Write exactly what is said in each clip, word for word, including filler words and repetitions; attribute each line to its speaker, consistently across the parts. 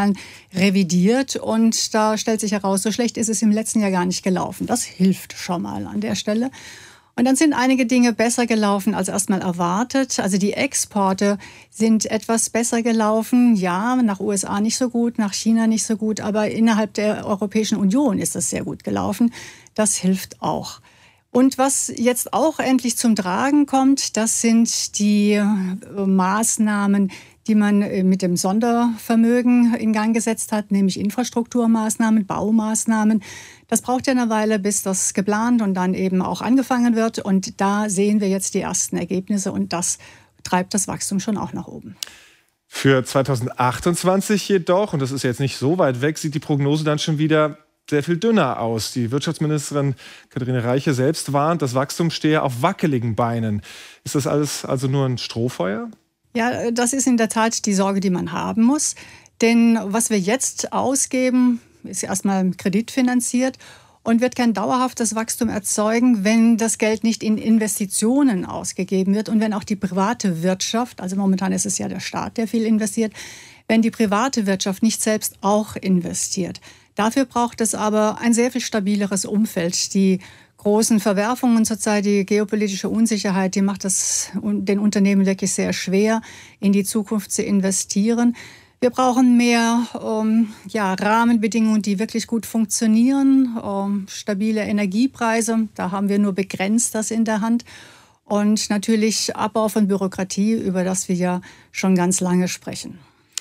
Speaker 1: Zahlen revidiert. Und da stellt sich heraus, so schlecht ist es im letzten Jahr gar nicht gelaufen. Das hilft schon mal an der Stelle. Und dann sind einige Dinge besser gelaufen als erstmal erwartet. Also die Exporte sind etwas besser gelaufen. Ja, nach U S A nicht so gut, nach China nicht so gut, aber innerhalb der Europäischen Union ist das sehr gut gelaufen. Das hilft auch. Und was jetzt auch endlich zum Tragen kommt, das sind die Maßnahmen, die man mit dem Sondervermögen in Gang gesetzt hat, nämlich Infrastrukturmaßnahmen, Baumaßnahmen. Das braucht ja eine Weile, bis das geplant und dann eben auch angefangen wird. Und da sehen wir jetzt die ersten Ergebnisse und das treibt das Wachstum schon auch nach oben.
Speaker 2: Für zweitausendachtundzwanzig jedoch, und das ist jetzt nicht so weit weg, sieht die Prognose dann schon wieder sehr viel dünner aus. Die Wirtschaftsministerin Katharina Reiche selbst warnt, das Wachstum stehe auf wackeligen Beinen. Ist das alles also nur ein Strohfeuer?
Speaker 1: Ja, das ist in der Tat die Sorge, die man haben muss. Denn was wir jetzt ausgeben, ist erstmal kreditfinanziert und wird kein dauerhaftes Wachstum erzeugen, wenn das Geld nicht in Investitionen ausgegeben wird und wenn auch die private Wirtschaft, also momentan ist es ja der Staat, der viel investiert, wenn die private Wirtschaft nicht selbst auch investiert. Dafür braucht es aber ein sehr viel stabileres Umfeld. Die großen Verwerfungen zurzeit, die geopolitische Unsicherheit, die macht es den Unternehmen wirklich sehr schwer, in die Zukunft zu investieren. Wir brauchen mehr ähm, ja, Rahmenbedingungen, die wirklich gut funktionieren, ähm, stabile Energiepreise, da haben wir nur begrenzt das in der Hand. Und natürlich Abbau von Bürokratie, über das wir ja schon ganz lange sprechen.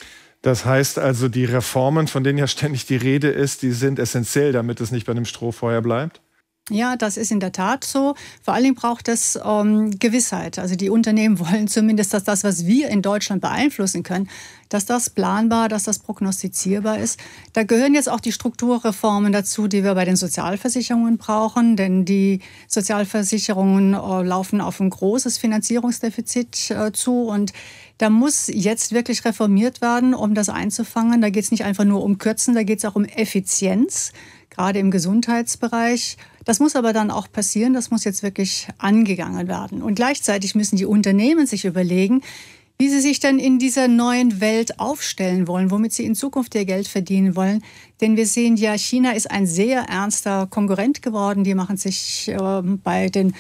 Speaker 2: Das heißt also, die Reformen, von denen ja ständig die Rede ist, die sind essentiell, damit es nicht bei einem Strohfeuer bleibt?
Speaker 1: Ja, das ist in der Tat so. Vor allem braucht es ähm, Gewissheit. Also die Unternehmen wollen zumindest, dass das, was wir in Deutschland beeinflussen können, dass das planbar, dass das prognostizierbar ist. Da gehören jetzt auch die Strukturreformen dazu, die wir bei den Sozialversicherungen brauchen. Denn die Sozialversicherungen äh, laufen auf ein großes Finanzierungsdefizit äh, zu. Und da muss jetzt wirklich reformiert werden, um das einzufangen. Da geht es nicht einfach nur um Kürzen, da geht es auch um Effizienz, gerade im Gesundheitsbereich. Das muss aber dann auch passieren, das muss jetzt wirklich angegangen werden. Und gleichzeitig müssen die Unternehmen sich überlegen, wie sie sich denn in dieser neuen Welt aufstellen wollen, womit sie in Zukunft ihr Geld verdienen wollen. Denn wir sehen ja, China ist ein sehr ernster Konkurrent geworden. Die machen sich äh, bei den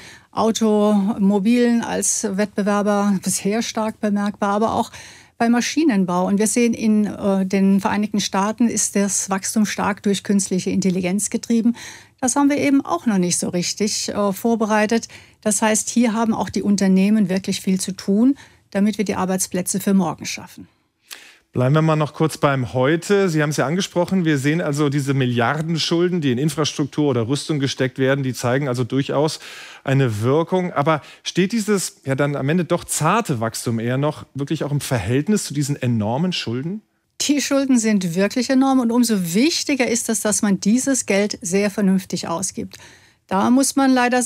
Speaker 1: Automobilen als Wettbewerber bisher stark bemerkbar, aber auch beim Maschinenbau. Und wir sehen, in äh, den Vereinigten Staaten ist das Wachstum stark durch künstliche Intelligenz getrieben. Das haben wir eben auch noch nicht so richtig äh, vorbereitet. Das heißt, hier haben auch die Unternehmen wirklich viel zu tun, damit wir die Arbeitsplätze für morgen schaffen.
Speaker 2: Bleiben wir mal noch kurz beim Heute. Sie haben es ja angesprochen, wir sehen also diese Milliardenschulden, die in Infrastruktur oder Rüstung gesteckt werden, die zeigen also durchaus eine Wirkung. Aber steht dieses ja dann am Ende doch zarte Wachstum eher noch wirklich auch im Verhältnis zu diesen enormen Schulden?
Speaker 1: Die Schulden sind wirklich enorm und umso wichtiger ist es, dass man dieses Geld sehr vernünftig ausgibt. Da muss man leider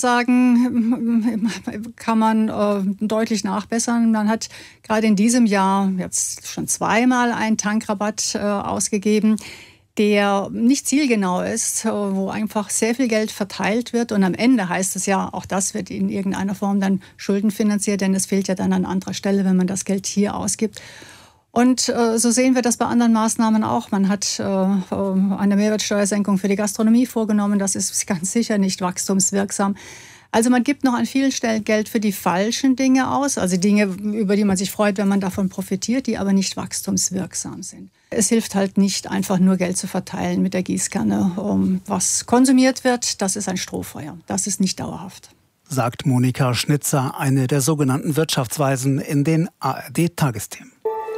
Speaker 1: sagen, kann man äh, deutlich nachbessern. Man hat gerade in diesem Jahr jetzt schon zweimal einen Tankrabatt äh, ausgegeben, der nicht zielgenau ist, äh, wo einfach sehr viel Geld verteilt wird. Und am Ende heißt es ja, auch das wird in irgendeiner Form dann schuldenfinanziert, denn es fehlt ja dann an anderer Stelle, wenn man das Geld hier ausgibt. Und äh, so sehen wir das bei anderen Maßnahmen auch. Man hat äh, eine Mehrwertsteuersenkung für die Gastronomie vorgenommen. Das ist ganz sicher nicht wachstumswirksam. Also man gibt noch an vielen Stellen Geld für die falschen Dinge aus. Also Dinge, über die man sich freut, wenn man davon profitiert, die aber nicht wachstumswirksam sind. Es hilft halt nicht, einfach nur Geld zu verteilen mit der Gießkanne. Um, was konsumiert wird, das ist ein Strohfeuer. Das ist nicht dauerhaft.
Speaker 3: Sagt Monika Schnitzer, eine der sogenannten Wirtschaftsweisen in den A R D-Tagesthemen.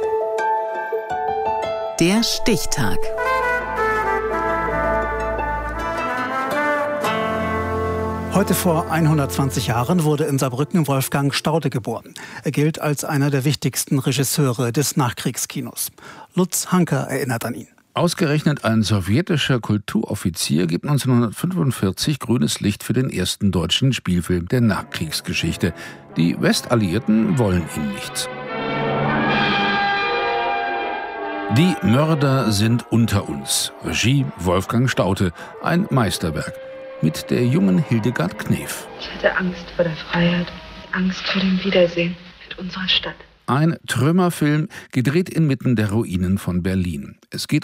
Speaker 4: Der Stichtag.
Speaker 3: Heute vor hundertzwanzig Jahren wurde in Saarbrücken Wolfgang Staude geboren. Er gilt als einer der wichtigsten Regisseure des Nachkriegskinos. Lutz Hanker erinnert an ihn.
Speaker 5: Ausgerechnet ein sowjetischer Kulturoffizier gibt neunzehnhundertfünfundvierzig grünes Licht für den ersten deutschen Spielfilm der Nachkriegsgeschichte. Die Westalliierten wollen ihm nichts. Die Mörder sind unter uns. Regie Wolfgang Staude. Ein Meisterwerk. Mit der jungen Hildegard Knef.
Speaker 6: Ich hatte Angst vor der Freiheit. Angst vor dem Wiedersehen mit unserer Stadt.
Speaker 5: Ein Trümmerfilm, gedreht inmitten der Ruinen von Berlin. Es geht